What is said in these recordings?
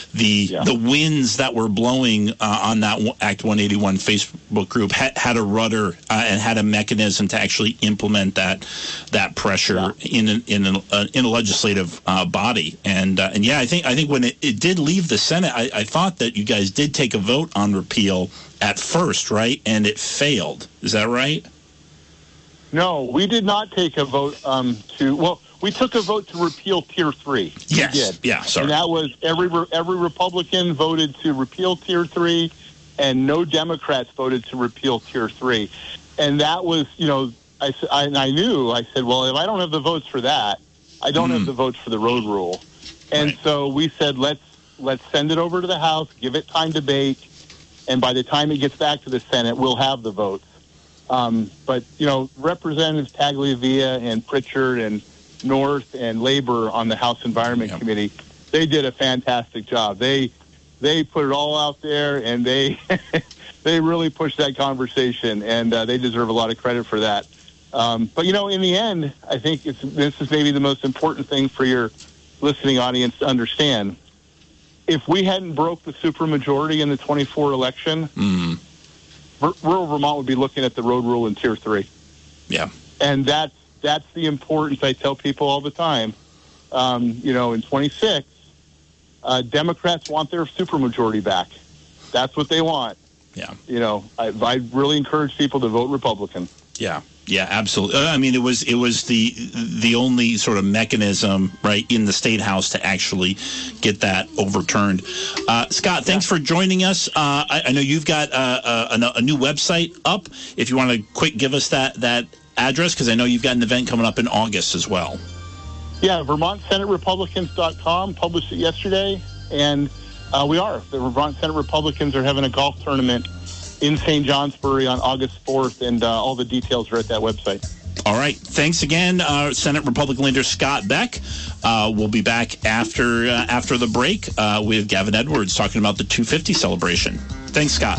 the winds that were blowing on that Act 181 Facebook group had a rudder and had a mechanism to actually implement that pressure in a legislative body. And I think when it did leave the Senate, I thought that you guys did take a vote on repeal at first, right? And it failed. Is that right? No, we did not take a vote we took a vote to repeal Tier 3. Yes. We did. Yeah, sorry. And that was every Republican voted to repeal Tier 3, and no Democrats voted to repeal Tier 3. And that was, I knew, I said, well, if I don't have the votes for that, I don't have the votes for the road rule. And so we said, let's send it over to the House, give it time to bake, and by the time it gets back to the Senate, we'll have the votes. But Representatives Tagliavia and Pritchard and North and Labor on the House Environment Committee, they did a fantastic job. They put it all out there, and they really pushed that conversation, and they deserve a lot of credit for that. But in the end, I think this is maybe the most important thing for your listening audience to understand. If we hadn't broke the supermajority in the 24 election, rural Vermont would be looking at the road rule in Tier 3. Yeah. And that's the importance. I tell people all the time. In 26, Democrats want their supermajority back. That's what they want. Yeah. I really encourage people to vote Republican. Yeah. Yeah, absolutely. I mean, it was the only sort of mechanism, right, in the State House to actually get that overturned. Scott, thanks for joining us. I know you've got a new website up. If you want to quick give us that address, because I know you've got an event coming up in August as well. Yeah, VermontSenateRepublicans.com published it yesterday, and the Vermont Senate Republicans are having a golf tournament in St. Johnsbury on August 4th, and all the details are at that website. All right. Thanks again, Senate Republican leader Scott Beck. We'll be back after the break with Gavin Edwards talking about the 250 celebration. Thanks, Scott.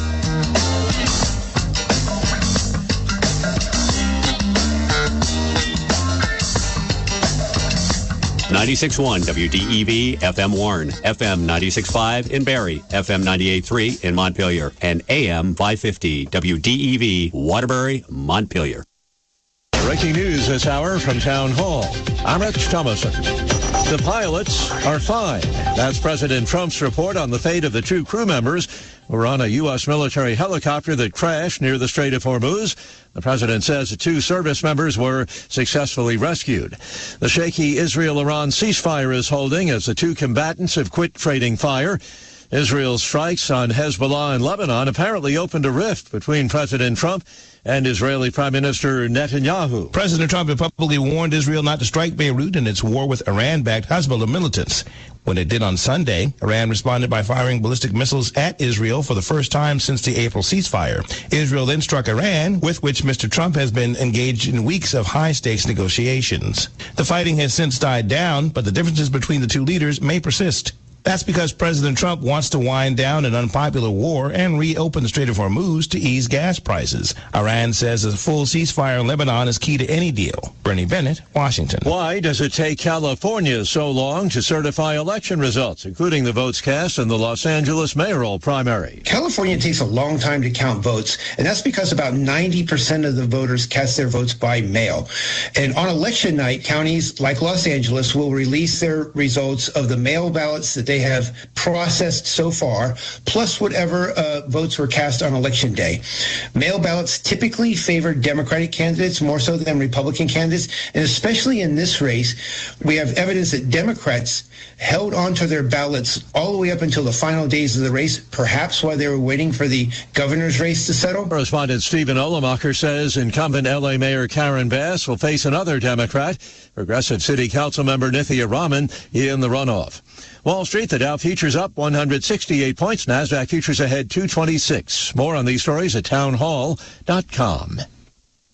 .96.1 WDEV FM Warren, FM 96.5 in Barrie, FM 98.3 in Montpelier, and AM 550 WDEV Waterbury, Montpelier. Breaking news this hour from Town Hall. I'm Rich Thomason. The pilots are fine. That's President Trump's report on the fate of the two crew members who were on a U.S. military helicopter that crashed near the Strait of Hormuz. The president says the two service members were successfully rescued. The shaky Israel-Iran ceasefire is holding as the two combatants have quit trading fire. Israel's strikes on Hezbollah and Lebanon apparently opened a rift between President Trump and Israeli Prime Minister Netanyahu. President Trump had publicly warned Israel not to strike Beirut in its war with Iran-backed Hezbollah militants. When it did on Sunday, Iran responded by firing ballistic missiles at Israel for the first time since the April ceasefire. Israel then struck Iran, with which Mr. Trump has been engaged in weeks of high-stakes negotiations. The fighting has since died down, but the differences between the two leaders may persist. That's because President Trump wants to wind down an unpopular war and reopen the Strait of Hormuz to ease gas prices. Iran says a full ceasefire in Lebanon is key to any deal. Bernie Bennett, Washington. Why does it take California so long to certify election results, including the votes cast in the Los Angeles mayoral primary? California takes a long time to count votes, and that's because about 90% of the voters cast their votes by mail. And on election night, counties like Los Angeles will release their results of the mail ballots that they have processed so far, plus whatever votes were cast on election day. Mail ballots typically favor Democratic candidates more so than Republican candidates, and especially in this race, we have evidence that Democrats held onto their ballots all the way up until the final days of the race, perhaps while they were waiting for the governor's race to settle. Correspondent Stephen Olemacher says incumbent L.A. Mayor Karen Bass will face another Democrat, Progressive City Council member Nithya Raman, in the runoff. Wall Street, the Dow futures up 168 points. NASDAQ futures ahead 226. More on these stories at townhall.com.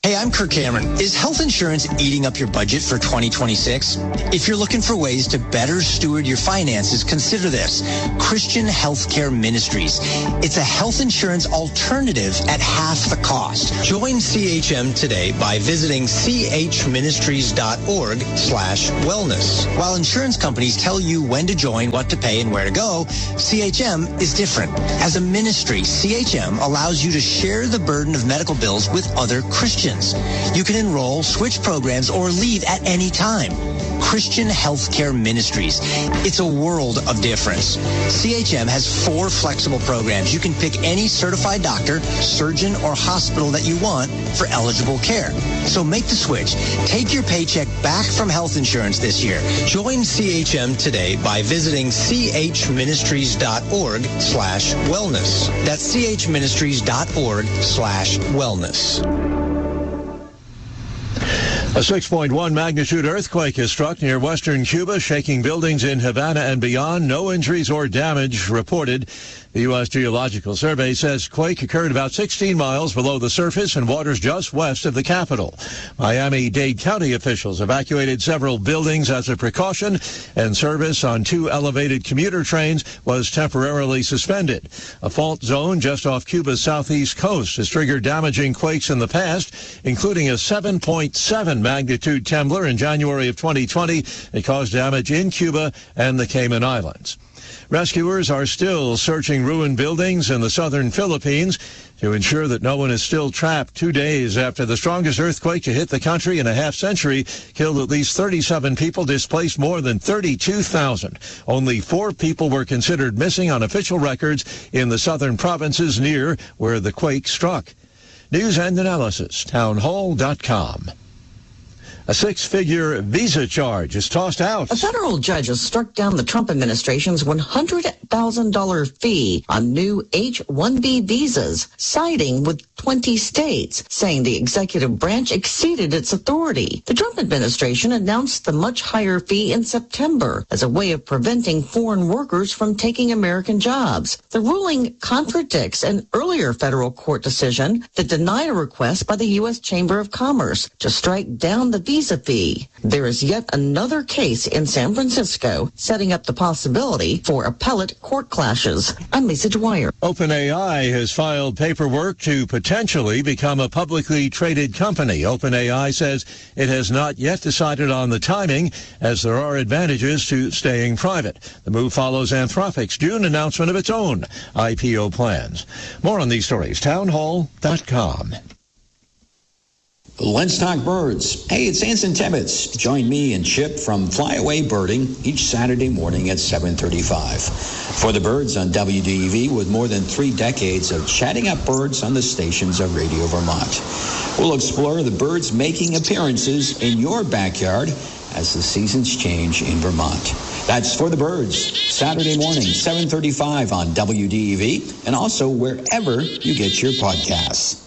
Hey, I'm Kirk Cameron. Is health insurance eating up your budget for 2026? If you're looking for ways to better steward your finances, consider this. Christian Healthcare Ministries. It's a health insurance alternative at half the cost. Join CHM today by visiting chministries.org/wellness. While insurance companies tell you when to join, what to pay, and where to go, CHM is different. As a ministry, CHM allows you to share the burden of medical bills with other Christians. You can enroll, switch programs, or leave at any time. Christian Healthcare Ministries. It's a world of difference. CHM has 4 flexible programs. You can pick any certified doctor, surgeon, or hospital that you want for eligible care. So make the switch. Take your paycheck back from health insurance this year. Join CHM today by visiting chministries.org/wellness. That's chministries.org/wellness. A 6.1 magnitude earthquake has struck near western Cuba, shaking buildings in Havana and beyond. No injuries or damage reported. The U.S. Geological Survey says quake occurred about 16 miles below the surface in waters just west of the capital. Miami-Dade County officials evacuated several buildings as a precaution, and service on 2 elevated commuter trains was temporarily suspended. A fault zone just off Cuba's southeast coast has triggered damaging quakes in the past, including a 7.7 magnitude trembler in January of 2020 that caused damage in Cuba and the Cayman Islands. Rescuers are still searching ruined buildings in the southern Philippines to ensure that no one is still trapped 2 days after the strongest earthquake to hit the country in a half-century killed at least 37 people, displaced more than 32,000. Only 4 people were considered missing on official records in the southern provinces near where the quake struck. News and analysis, townhall.com. A 6-figure visa charge is tossed out. A federal judge has struck down the Trump administration's $100,000 fee on new H-1B visas, siding with 20 states, saying the executive branch exceeded its authority. The Trump administration announced the much higher fee in September as a way of preventing foreign workers from taking American jobs. The ruling contradicts an earlier federal court decision that denied a request by the U.S. Chamber of Commerce to strike down the visa fee. There is yet another case in San Francisco setting up the possibility for appellate court clashes. I'm Lisa Dwyer. OpenAI has filed paperwork to potentially become a publicly traded company. OpenAI says it has not yet decided on the timing, as there are advantages to staying private. The move follows Anthropic's June announcement of its own IPO plans. More on these stories, townhall.com. Let's talk birds. Hey, it's Anson Tebbets. Join me and Chip from Flyaway Birding each Saturday morning at 7:35. For the birds on WDEV, with more than 3 decades of chatting up birds on the stations of Radio Vermont. We'll explore the birds making appearances in your backyard as the seasons change in Vermont. That's For the Birds, Saturday morning, 7:35 on WDEV, and also wherever you get your podcasts.